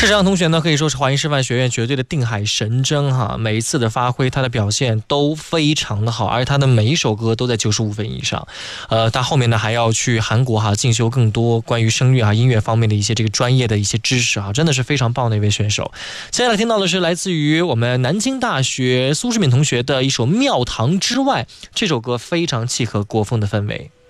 这张同学呢，可以说是华阴师范学院绝对的定海神针哈，每一次的发挥，他的表现都非常的好，而他的每一首歌都在95分以上。他后面呢还要去韩国哈进修更多关于声乐音乐方面的一些这个专业的一些知识啊，真的是非常棒的一位选手。接下来听到的是来自于我们南京大学苏世敏同学的一首《庙堂之外》，这首歌非常契合国风的氛围。